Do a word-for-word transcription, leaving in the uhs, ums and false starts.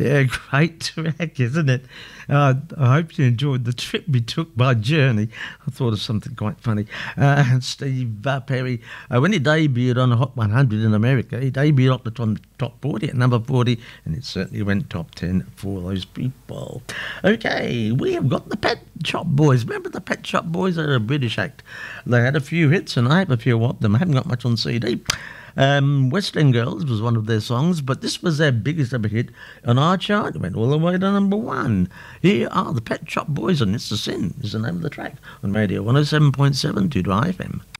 Yeah, great track, isn't it? Uh, I hope you enjoyed the trip we took by Journey. I thought of something quite funny. Uh, and Steve uh, Perry, uh, when he debuted on the Hot one hundred in America, he debuted up the top, top forty at number forty, and it certainly went top ten for those people. Okay, we have got the Pet Shop Boys. Remember the Pet Shop Boys? They're a British act. They had a few hits, and I have a few of them. I haven't got much on C D. Um, West End Girls was one of their songs, but this was their biggest ever hit on our chart. It went all the way to number one. Here are the Pet Shop Boys, and It's a Sin is the name of the track on Radio one oh seven point seven to Drive F M.